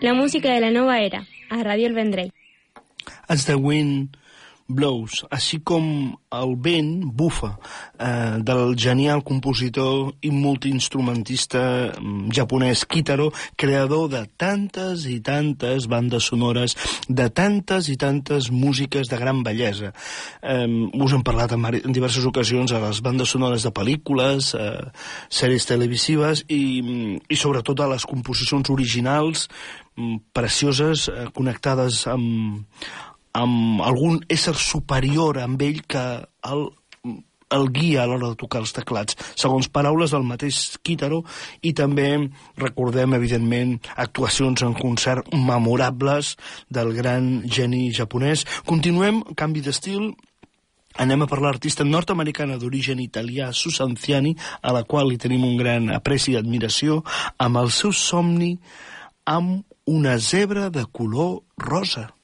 La música de la nova era, a Ràdio El Vendrell. As the Wind Blows, així com el vent bufa, del genial compositor i multiinstrumentista japonès Kitaro, creador de tantes i tantes bandes sonores, de tantes i tantes músiques de gran bellesa. Us hem parlat en diverses ocasions a les bandes sonores de pel·lícules, sèries televisives i sobretot a les composicions originals, precioses, connectades amb algun ésser superior amb ell que el guia a l'hora de tocar els teclats, segons paraules del mateix Kitaro, i també recordem, evidentment, actuacions en concert memorables del gran geni japonès. Continuem, canvi d'estil, anem a parlar l'artista nord-americana d'origen italià Susan Ciani, a la qual li tenim un gran apreci i admiració, amb el seu somni amb una zebra de color rosa.